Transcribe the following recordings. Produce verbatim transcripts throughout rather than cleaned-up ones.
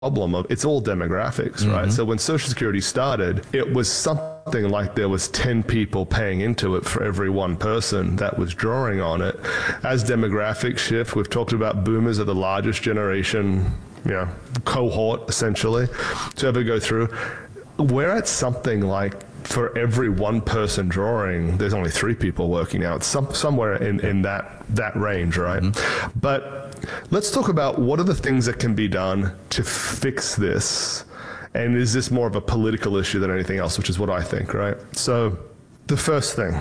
problem of it's all demographics, mm-hmm. right? So when Social Security started, it was something like there was ten people paying into it for every one person that was drawing on it. As demographics shift, we've talked about boomers are the largest generation, you know, cohort essentially to ever go through. We're at something like for every one person drawing, there's only three people working now. It's some, somewhere in, in that, that range, right? Mm-hmm. But let's talk about what are the things that can be done to fix this. And is this more of a political issue than anything else, which is what I think, right? So the first thing,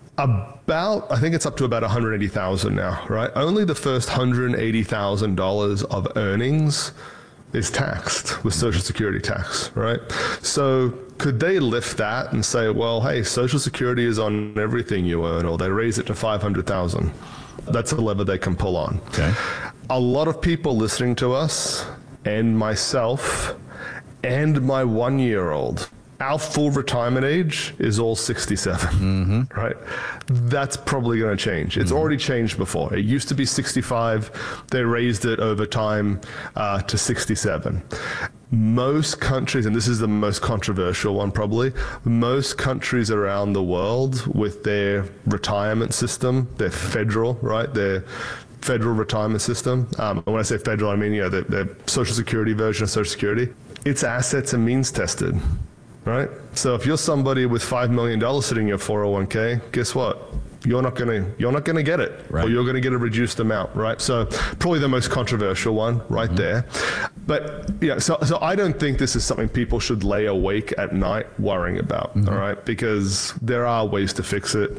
about, I think it's up to about one hundred eighty thousand now, right? Only the first one hundred eighty thousand dollars of earnings is taxed with Social Security tax, right? So could they lift that and say, well, hey, Social Security is on everything you earn, or they raise it to five hundred thousand? That's a lever they can pull on. Okay. A lot of people listening to us, and myself, and my one-year-old, our full retirement age is all sixty-seven, mm-hmm. right? That's probably going to change. It's mm-hmm. already changed before. It used to be sixty-five. They raised it over time uh, to sixty-seven. Most countries, and this is the most controversial one probably, most countries around the world with their retirement system, their federal, right? Their federal retirement system. Um, and when I say federal, I mean, you know, the, the Social Security version of Social Security. It's assets and means tested. Right? So if you're somebody with five million dollars sitting in your four oh one k, guess what? You're not gonna you're not gonna get it, right. Or you're gonna get a reduced amount, right? So probably the most controversial one, right mm-hmm. there. But yeah, so so I don't think this is something people should lay awake at night worrying about, mm-hmm. all right? Because there are ways to fix it.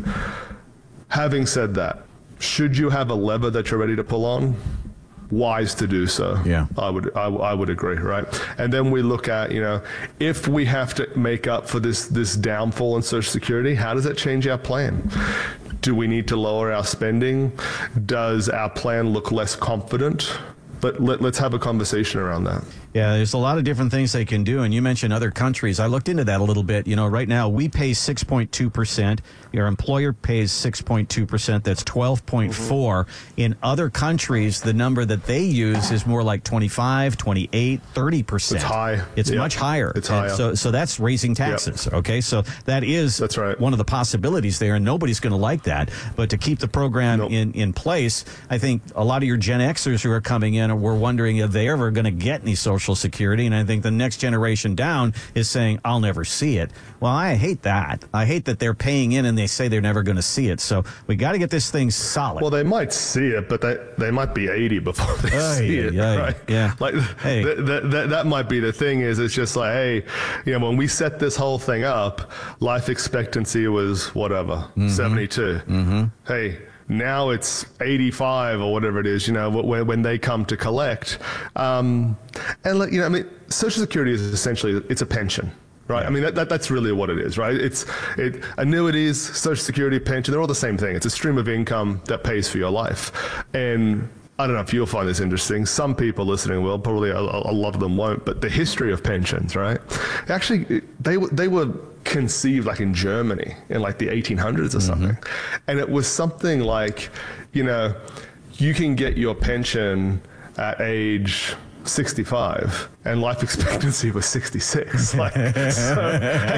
Having said that, should you have a lever that you're ready to pull on? Wise to do so. Yeah, I would I, I would agree, right? And then we look at, you know, if we have to make up for this this downfall in Social Security, how does that change our plan? Do we need to lower our spending? Does our plan look less confident? But let, let's have a conversation around that. Yeah, there's a lot of different things they can do. And you mentioned other countries. I looked into that a little bit. You know, right now we pay six point two percent. Your employer pays six point two percent. That's twelve point four. Mm-hmm. In other countries, the number that they use is more like twenty-five, twenty-eight, thirty percent. It's high. It's yep. much higher. It's higher. So, so that's raising taxes. Yep. Okay, so that is that's right. one of the possibilities there, and nobody's going to like that. But to keep the program nope. in, in place, I think a lot of your Gen Xers who are coming in were wondering if they ever going to get any Social Security, and I think the next generation down is saying, I'll never see it. Well, I hate that. I hate that they're paying in and they say they're never going to see it. So we got to get this thing solid. Well, they might see it, but they, they might be eighty before they oh, see yeah, it. Yeah, right? yeah. Like hey. th- th- th- that might be the thing is it's just like, hey, you know, when we set this whole thing up, life expectancy was whatever, mm-hmm. seventy-two. Mm-hmm. Hey, now it's eighty-five or whatever it is, you know, when, when they come to collect. Um, and, you know, I mean, Social Security is essentially, it's a pension, right? Yeah. I mean, that, that that's really what it is, right? It's it, annuities, Social Security, pension, they're all the same thing. It's a stream of income that pays for your life. And I don't know if you'll find this interesting. Some people listening will, probably a, a lot of them won't, but the history of pensions, right? Actually, they, they were conceived like in Germany in like the eighteen hundreds or something. Mm-hmm. And it was something like, you know, you can get your pension at age sixty-five and life expectancy was sixty-six. Like, so,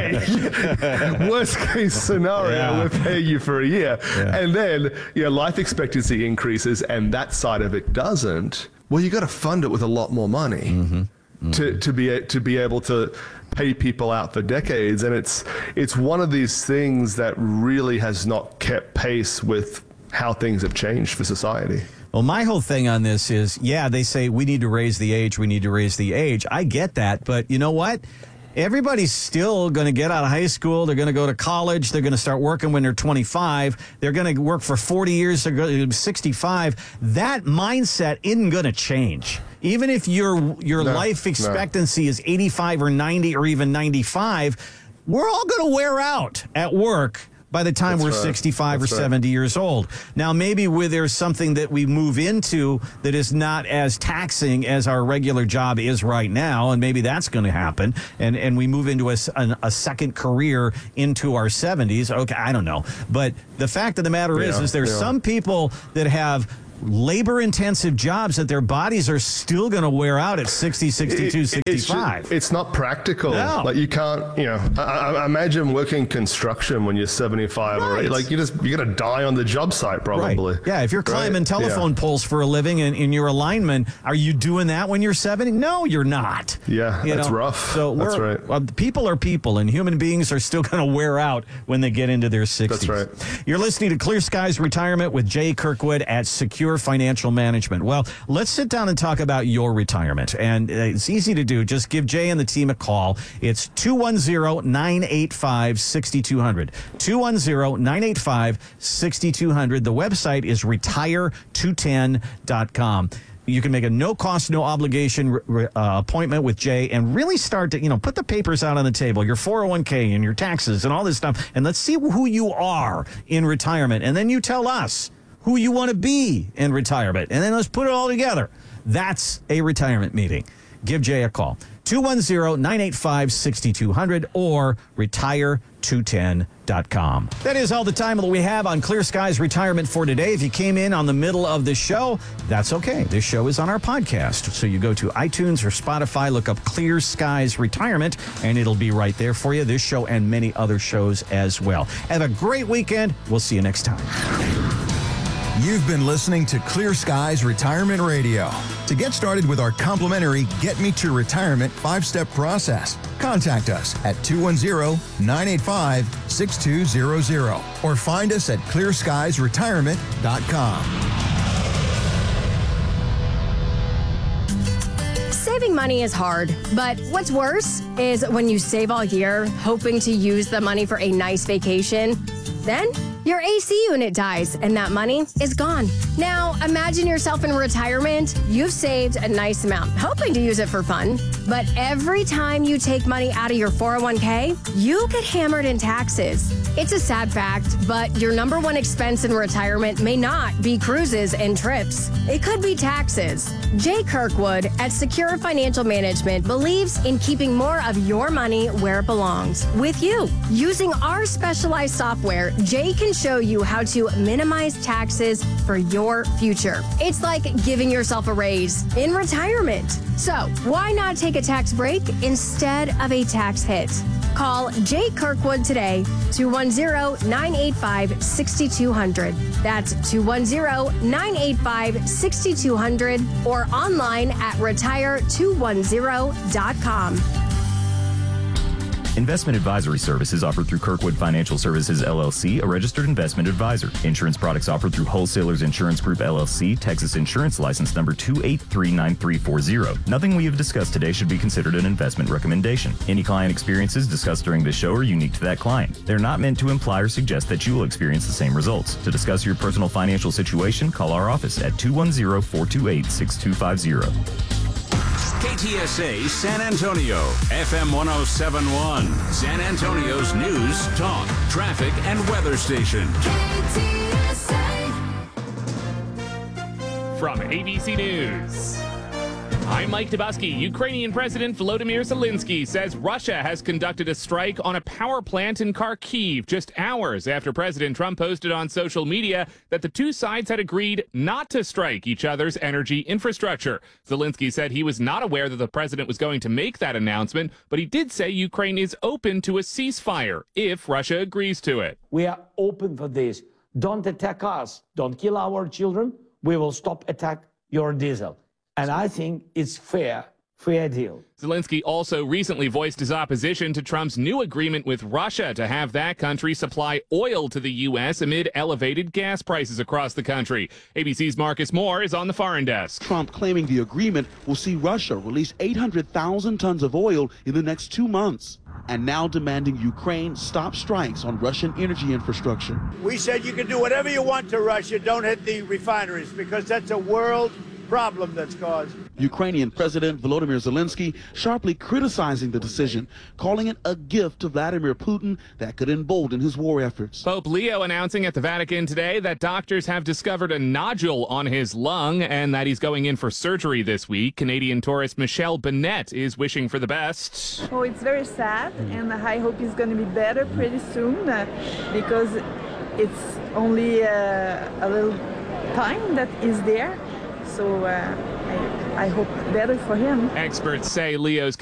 hey, worst case scenario, yeah. we'll pay you for a year. Yeah. And then, you know, life expectancy increases and that side of it doesn't. Well, you got to fund it with a lot more money. Mm-hmm. Mm-hmm. To, to be to be able to pay people out for decades, and it's it's one of these things that really has not kept pace with how things have changed for society. Well, my whole thing on this is, yeah, they say we need to raise the age, we need to raise the age. I get that, but you know what? Everybody's still going to get out of high school. They're going to go to college. They're going to start working when they're twenty-five. They're going to work for forty years. They're going to be sixty-five. That mindset isn't going to change. Even if your your no, life expectancy no. is eighty-five or ninety or even ninety-five, we're all going to wear out at work by the time That's we're right. sixty-five That's or seventy right. years old. Now, maybe where there's something that we move into that is not as taxing as our regular job is right now, and maybe that's going to happen, and, and we move into a, a, a second career into our seventies. Okay, I don't know. But the fact of the matter yeah, is, is there's yeah. some people that have labor-intensive jobs that their bodies are still going to wear out at sixty, sixty-two, It- sixty-five. It's, it's not practical. No. Like you can't, you know, I, I imagine working construction when you're seventy-five or Right. eight. Like you just, you're going to die on the job site probably. Right. Yeah, if you're climbing Right? telephone Yeah. poles for a living and, and you're a lineman, are you doing that when you're seventy? No, you're not. Yeah, You that's know? rough. So That's we're, right. well, people are people, and human beings are still going to wear out when they get into their sixties. That's right. You're listening to Clear Skies Retirement with Jay Kirkwood at Secure Financial Management. Well, let's sit down and talk about your retirement. And uh, it's easy to do. Just give Jay and the team a call. It's two one zero, nine eight five, six two zero zero. two one zero, nine eight five, six two zero zero. The website is retire two ten dot com. You can make a no-cost, no-obligation uh, appointment with Jay and really start to, you know, put the papers out on the table, your four oh one k and your taxes and all this stuff, and let's see who you are in retirement. And then you tell us who you want to be in retirement, and then let's put it all together. That's a retirement meeting. Give Jay a call. two one zero, nine eight five, six two zero zero or retire two ten dot com. That is all the time that we have on Clear Skies Retirement for today. If you came in on the middle of the show, that's okay. This show is on our podcast. So you go to iTunes or Spotify, look up Clear Skies Retirement, and it'll be right there for you. This show and many other shows as well. Have a great weekend. We'll see you next time. You've been listening to Clear Skies Retirement Radio. To get started with our complimentary Get Me to Retirement five-step process, contact us at two one zero, nine eight five, six two zero zero or find us at clear skies retirement dot com. Saving money is hard, but what's worse is when you save all year hoping to use the money for a nice vacation, then your A C unit dies and that money is gone. Now, imagine yourself in retirement. You've saved a nice amount, hoping to use it for fun. But every time you take money out of your four oh one k, you get hammered in taxes. It's a sad fact, but your number one expense in retirement may not be cruises and trips. It could be taxes. Jay Kirkwood at Secure Financial Management believes in keeping more of your money where it belongs, with you. Using our specialized software, Jay can show you how to minimize taxes for your future. It's like giving yourself a raise in retirement. So why not take a tax break instead of a tax hit? Call Jay Kirkwood today, two one zero, nine eight five, six two zero zero. That's two one zero, nine eight five, six two zero zero or online at retire two ten dot com. Investment advisory services offered through Kirkwood Financial Services, L L C, a registered investment advisor. Insurance products offered through Wholesalers Insurance Group, L L C, Texas Insurance License Number two eight three nine three four zero. Nothing we have discussed today should be considered an investment recommendation. Any client experiences discussed during this show are unique to that client. They're not meant to imply or suggest that you will experience the same results. To discuss your personal financial situation, call our office at two one zero, four two eight, six two five zero. K T S A San Antonio, F M one oh seven point one, San Antonio's news, talk, traffic, and weather station. K T S A. From A B C News, I'm Mike Dubusky. Ukrainian President Volodymyr Zelensky says Russia has conducted a strike on a power plant in Kharkiv just hours after President Trump posted on social media that the two sides had agreed not to strike each other's energy infrastructure. Zelensky said he was not aware that the president was going to make that announcement, but he did say Ukraine is open to a ceasefire if Russia agrees to it. We are open for this. Don't attack us. Don't kill our children. We will stop attack your diesel. And I think it's fair, fair deal. Zelensky also recently voiced his opposition to Trump's new agreement with Russia to have that country supply oil to the U S amid elevated gas prices across the country. A B C's Marcus Moore is on the foreign desk. Trump claiming the agreement will see Russia release eight hundred thousand tons of oil in the next two months. And now demanding Ukraine stop strikes on Russian energy infrastructure. We said you can do whatever you want to Russia, don't hit the refineries, because that's a world problem that's caused. Ukrainian President Volodymyr Zelensky sharply criticizing the decision, calling it a gift to Vladimir Putin that could embolden his war efforts. Pope Leo announcing at the Vatican today that doctors have discovered a nodule on his lung and that he's going in for surgery this week. Canadian tourist Michelle Bennett is wishing for the best. Oh, it's very sad, and I hope he's going to be better pretty soon uh, because it's only uh, a little time that is there. So uh, I, I hope better for him. Experts say Leo's